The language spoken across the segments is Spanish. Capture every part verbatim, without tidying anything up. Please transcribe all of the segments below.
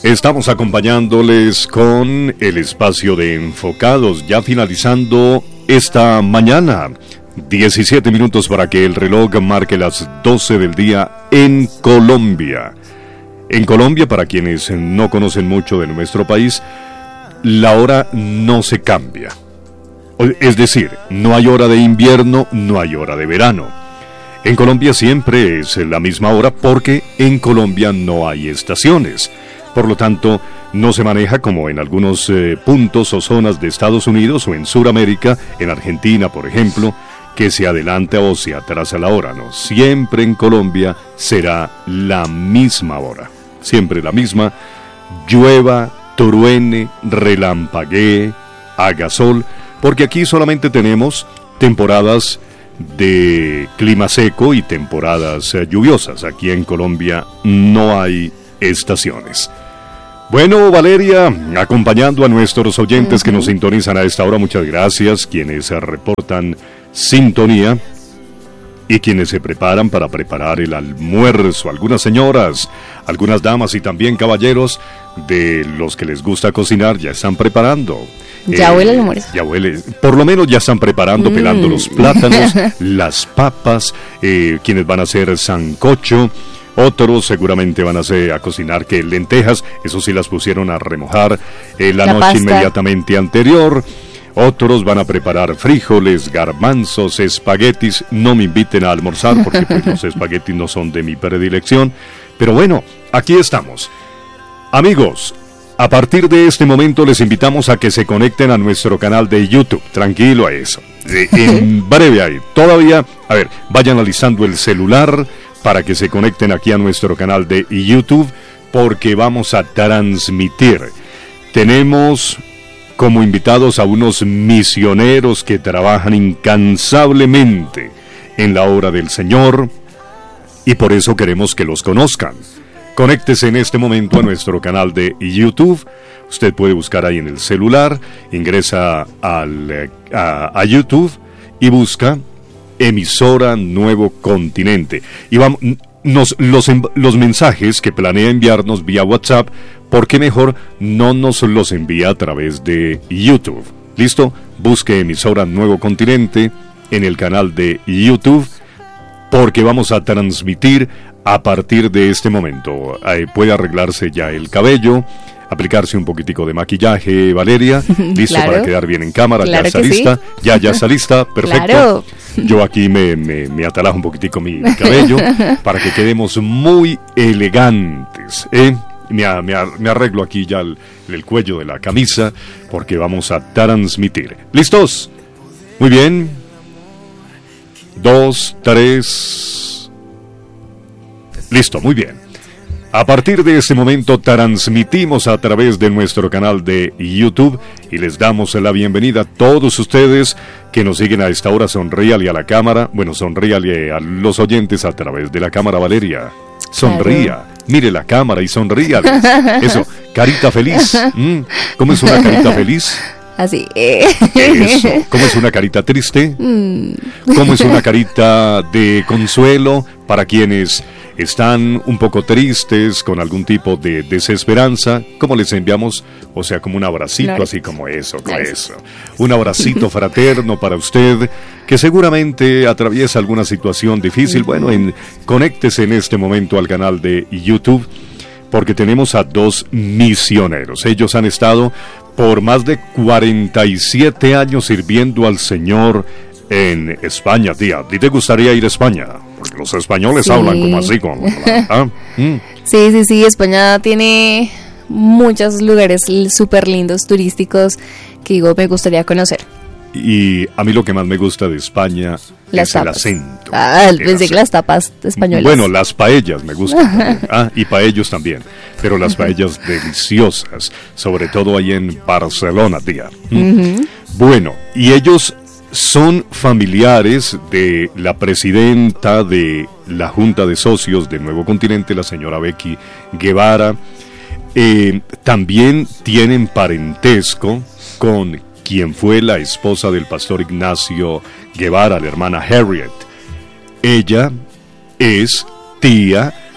Estamos acompañándoles con el espacio de Enfocados, ya finalizando esta mañana. diecisiete minutos para que el reloj marque las doce del día en Colombia. En Colombia, para quienes no conocen mucho de nuestro país, la hora no se cambia. Es decir, no hay hora de invierno, no hay hora de verano. En Colombia siempre es la misma hora porque en Colombia no hay estaciones. Por lo tanto, no se maneja como en algunos eh, puntos o zonas de Estados Unidos o en Sudamérica, en Argentina, por ejemplo, que se adelanta o se atrasa la hora. No, siempre en Colombia será la misma hora. Siempre la misma. Llueva, truene, relampaguee, haga sol, porque aquí solamente tenemos temporadas de clima seco y temporadas eh, lluviosas. Aquí en Colombia no hay estaciones. Bueno, Valeria, acompañando a nuestros oyentes uh-huh. que nos sintonizan a esta hora, muchas gracias, quienes se reportan sintonía y quienes se preparan para preparar el almuerzo, algunas señoras, algunas damas y también caballeros de los que les gusta cocinar ya están preparando. Ya eh, huele el almuerzo. Ya huele, por lo menos ya están preparando, mm. pelando los plátanos, las papas, eh, quienes van a hacer sancocho. Otros seguramente van a, hacer, a cocinar que lentejas, eso sí las pusieron a remojar eh, la, la noche pasta. Inmediatamente anterior. Otros van a preparar frijoles, garbanzos, espaguetis. No me inviten a almorzar porque pues, los espaguetis no son de mi predilección. Pero bueno, aquí estamos. Amigos, a partir de este momento les invitamos a que se conecten a nuestro canal de YouTube. Tranquilo a eso. En breve ahí. Todavía, a ver, vayan alistando el celular para que se conecten aquí a nuestro canal de YouTube, porque vamos a transmitir. Tenemos como invitados a unos misioneros que trabajan incansablemente en la obra del Señor, y por eso queremos que los conozcan. Conéctese en este momento a nuestro canal de YouTube. Usted puede buscar ahí en el celular, ingresa al, a, a YouTube y busca Emisora Nuevo Continente. Y vamos, nos, los, los mensajes que planea enviarnos vía WhatsApp, ¿por qué mejor no nos los envía a través de YouTube? ¿Listo? Busque Emisora Nuevo Continente en el canal de YouTube, porque vamos a transmitir a partir de este momento. Eh, puede arreglarse ya el cabello, aplicarse un poquitico de maquillaje, Valeria, listo claro. para quedar bien en cámara, claro ya está lista, sí. ya, ya está lista, perfecto. Claro. Yo aquí me, me, me atalajo un poquitico mi, mi cabello para que quedemos muy elegantes, ¿eh? Me, me, me arreglo aquí ya el, el cuello de la camisa porque vamos a transmitir. ¿Listos? Muy bien. Dos, tres. Listo, muy bien. A partir de este momento transmitimos a través de nuestro canal de YouTube y les damos la bienvenida a todos ustedes que nos siguen a esta hora. Sonríale a la cámara, bueno, sonríale a los oyentes a través de la cámara, Valeria. Sonría, claro. Mire la cámara y sonríale. Eso, carita feliz. ¿Mm? ¿Cómo es una carita feliz? Así. Eh. Eso. ¿Cómo es una carita triste? Mm. ¿Cómo es una carita de consuelo para quienes están un poco tristes, con algún tipo de desesperanza? ¿Cómo les enviamos? O sea, como un abracito, no, así como eso, como nice. Eso. Un abracito fraterno para usted, que seguramente atraviesa alguna situación difícil. Bueno, en, conéctese en este momento al canal de YouTube, porque tenemos a dos misioneros. Ellos han estado por más de cuarenta y siete años sirviendo al Señor en España, tía. ¿A ti te gustaría ir a España? Porque los españoles sí. hablan como así, como... ¿ah? ¿Mm? Sí, sí, sí. España tiene muchos lugares súper lindos, turísticos, que digo, me gustaría conocer. Y a mí lo que más me gusta de España las es tapas. El acento. Ah, el pensé acento. Que las tapas españolas. Bueno, las paellas me gustan. Ah, y paellos también. Pero las paellas deliciosas, sobre todo ahí en Barcelona, tía. Uh-huh. Bueno, y ellos son familiares de la presidenta de la Junta de Socios de Nuevo Continente, la señora Becky Guevara. Eh, también tienen parentesco con quien fue la esposa del pastor Ignacio Guevara, la hermana Harriet. Ella es tía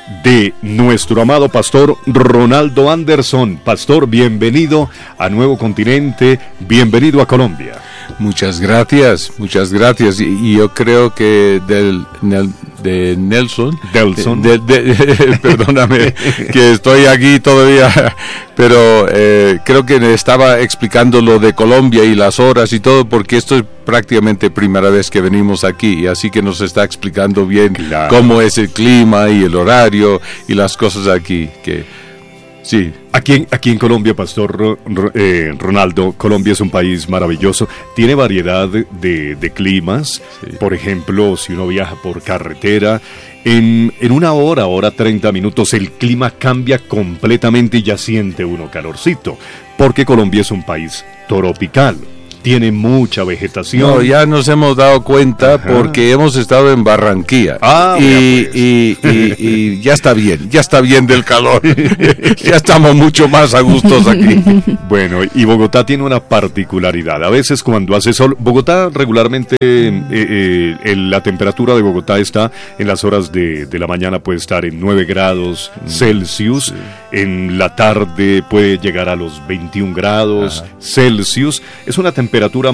de nuestro amado pastor Ronaldo Anderson. Pastor, bienvenido a Nuevo Continente, bienvenido a Colombia. Muchas gracias, muchas gracias. Y, y yo creo que del, Nel, de Nelson, Delson, de, de, de, perdóname, que estoy aquí todavía, pero eh, creo que me estaba explicando lo de Colombia y las horas y todo, porque esto es prácticamente primera vez que venimos aquí, así que nos está explicando bien claro. cómo es el clima y el horario y las cosas aquí, que sí. Aquí en, aquí en Colombia, Pastor eh, Ronaldo, Colombia es un país maravilloso, tiene variedad de, de climas, sí. Por ejemplo, si uno viaja por carretera, en, en una hora, hora treinta minutos, el clima cambia completamente y ya siente uno calorcito, porque Colombia es un país tropical. Tiene mucha vegetación. No, ya nos hemos dado cuenta. Ajá. Porque hemos estado en Barranquilla. Ah, y, pues. y, y, y ya está bien, ya está bien del calor. Ya estamos mucho más a gustos aquí. Bueno, y Bogotá tiene una particularidad. A veces cuando hace sol, Bogotá regularmente, eh, eh, el, la temperatura de Bogotá está en las horas de, de la mañana, puede estar en nueve grados Celsius. Sí. En la tarde puede llegar a los veintiún grados Ajá. Celsius. Es una temperatura